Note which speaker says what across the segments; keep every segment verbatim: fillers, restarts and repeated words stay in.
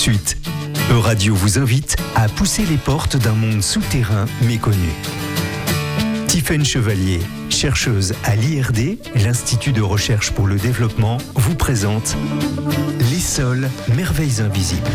Speaker 1: suite, Euradio vous invite à pousser les portes d'un monde souterrain méconnu. Tiffaine Chevalier, chercheuse à l'I R D, l'Institut de recherche pour le développement, vous présente Les sols, merveilles invisibles.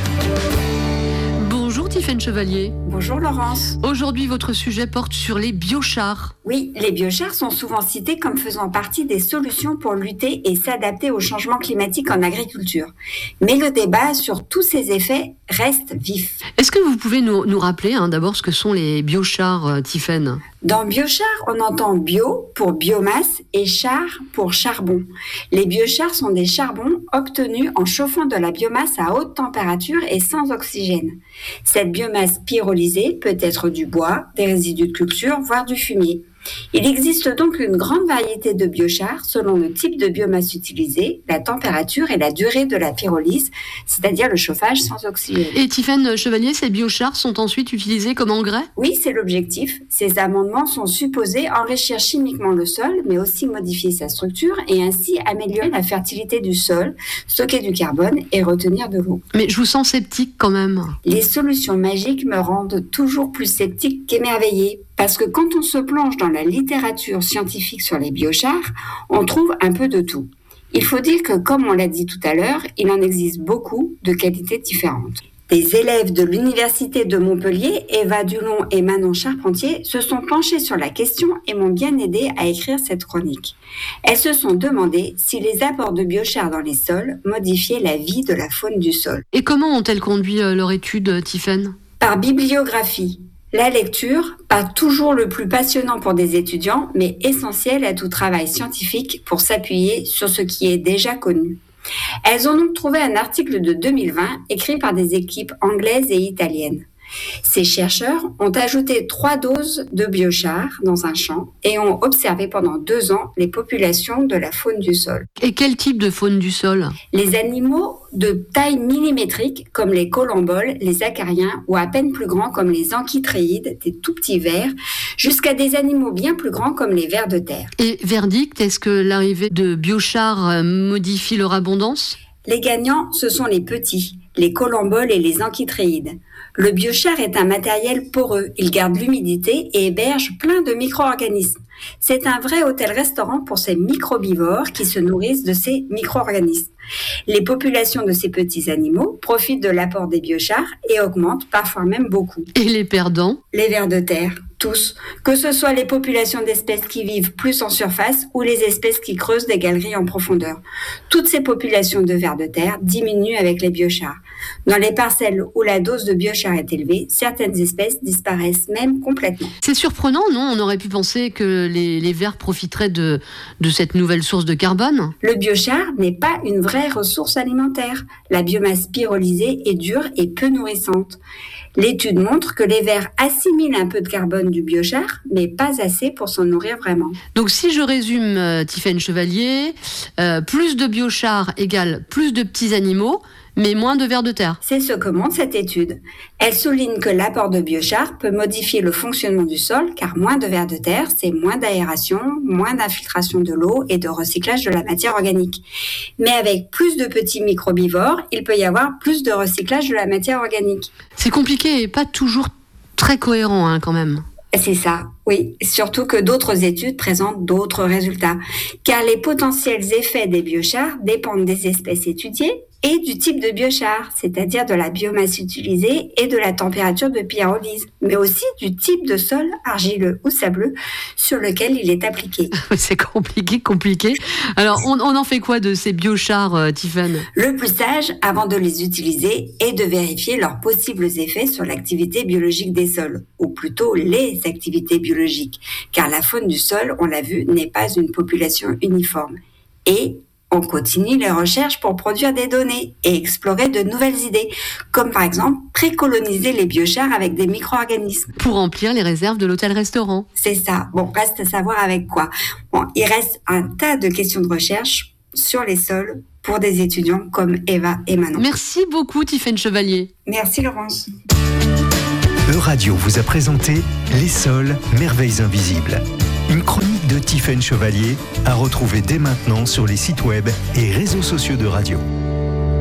Speaker 2: Bonjour Tiffaine Chevalier.
Speaker 3: Bonjour Laurence.
Speaker 2: Aujourd'hui, votre sujet porte sur les biochars.
Speaker 3: Oui, les biochars sont souvent cités comme faisant partie des solutions pour lutter et s'adapter au changement climatique en agriculture. Mais le débat sur tous ces effets reste vif.
Speaker 2: Est-ce que vous pouvez nous, nous rappeler hein, d'abord ce que sont les biochars, euh, Tiffaine ?
Speaker 3: Dans biochar, on entend bio pour biomasse et char pour charbon. Les biochars sont des charbons obtenus en chauffant de la biomasse à haute température et sans oxygène. Cette biomasse pyrolyser peut être du bois, des résidus de culture, voire du fumier. Il existe donc une grande variété de biochars selon le type de biomasse utilisée, la température et la durée de la pyrolyse, c'est-à-dire le chauffage sans oxygène.
Speaker 2: Et Tiffaine Chevalier, ces biochars sont ensuite utilisés comme engrais ?
Speaker 3: Oui, c'est l'objectif. Ces amendements sont supposés enrichir chimiquement le sol, mais aussi modifier sa structure et ainsi améliorer la fertilité du sol, stocker du carbone et retenir de l'eau.
Speaker 2: Mais je vous sens sceptique quand même.
Speaker 3: Les solutions magiques me rendent toujours plus sceptique qu'émerveillée. Parce que quand on se plonge dans la littérature scientifique sur les biochars, on trouve un peu de tout. Il faut dire que, comme on l'a dit tout à l'heure, il en existe beaucoup de qualités différentes. Des élèves de l'Université de Montpellier, Eva Dulon et Manon Charpentier, se sont penchées sur la question et m'ont bien aidé à écrire cette chronique. Elles se sont demandé si les apports de biochars dans les sols modifiaient la vie de la faune du sol.
Speaker 2: Et comment ont-elles conduit euh, leur étude, Tiffaine ?
Speaker 3: Par bibliographie. La lecture, pas toujours le plus passionnant pour des étudiants, mais essentiel à tout travail scientifique pour s'appuyer sur ce qui est déjà connu. Elles ont donc trouvé un article de deux mille vingt écrit par des équipes anglaises et italiennes. Ces chercheurs ont ajouté trois doses de biochars dans un champ et ont observé pendant deux ans les populations de la faune du sol.
Speaker 2: Et quel type de faune du sol ?
Speaker 3: Les animaux de taille millimétrique comme les colamboles, les acariens ou à peine plus grands comme les ankhytréides, des tout petits vers, jusqu'à des animaux bien plus grands comme les vers de terre.
Speaker 2: Et verdict, est-ce que l'arrivée de biochars modifie leur abondance ?
Speaker 3: Les gagnants, ce sont les petits, les colamboles et les ankhytréides. Le biochar est un matériel poreux, il garde l'humidité et héberge plein de micro-organismes. C'est un vrai hôtel-restaurant pour ces microbivores qui se nourrissent de ces micro-organismes. Les populations de ces petits animaux profitent de l'apport des biochars et augmentent parfois même beaucoup.
Speaker 2: Et les perdants ?
Speaker 3: Les vers de terre, tous, que ce soit les populations d'espèces qui vivent plus en surface ou les espèces qui creusent des galeries en profondeur. Toutes ces populations de vers de terre diminuent avec les biochars. Dans les parcelles où la dose de biochar est élevée, certaines espèces disparaissent même complètement.
Speaker 2: C'est surprenant, non ? On aurait pu penser que les, les vers profiteraient de, de cette nouvelle source de carbone.
Speaker 3: Le biochar n'est pas une vraie ressource alimentaire. La biomasse pyrolysée est dure et peu nourrissante. L'étude montre que les vers assimilent un peu de carbone du biochar, mais pas assez pour s'en nourrir vraiment.
Speaker 2: Donc si je résume, euh, Tiffaine Chevalier, euh, plus de biochar égale plus de petits animaux, mais moins de vers de terre.
Speaker 3: C'est ce que montre cette étude. Elle souligne que l'apport de biochar peut modifier le fonctionnement du sol, car moins de vers de terre, c'est moins d'aération, moins d'infiltration de l'eau et de recyclage de la matière organique. Mais avec plus de petits microbivores, il peut y avoir plus de recyclage de la matière organique.
Speaker 2: C'est compliqué et pas toujours très cohérent hein, quand même.
Speaker 3: C'est ça, oui. Surtout que d'autres études présentent d'autres résultats. Car les potentiels effets des biochars dépendent des espèces étudiées et du type de biochar, c'est-à-dire de la biomasse utilisée et de la température de pyrolyse, mais aussi du type de sol argileux ou sableux sur lequel il est appliqué.
Speaker 2: C'est compliqué, compliqué. Alors, on, on en fait quoi de ces biochars, euh, Tiffaine ?
Speaker 3: Le plus sage, avant de les utiliser, est de vérifier leurs possibles effets sur l'activité biologique des sols, ou plutôt les activités biologiques, car la faune du sol, on l'a vu, n'est pas une population uniforme. Et on continue les recherches pour produire des données et explorer de nouvelles idées, comme par exemple précoloniser les biochars avec des micro-organismes.
Speaker 2: Pour remplir les réserves de l'hôtel-restaurant.
Speaker 3: C'est ça. Bon, reste à savoir avec quoi. Bon, il reste un tas de questions de recherche sur les sols pour des étudiants comme Eva et Manon.
Speaker 2: Merci beaucoup, Tiffaine Chevalier.
Speaker 3: Merci, Laurence.
Speaker 1: Euradio vous a présenté Les sols, merveilles invisibles. Une chronique de Tiffaine Chevalier à retrouver dès maintenant sur les sites web et réseaux sociaux de radio.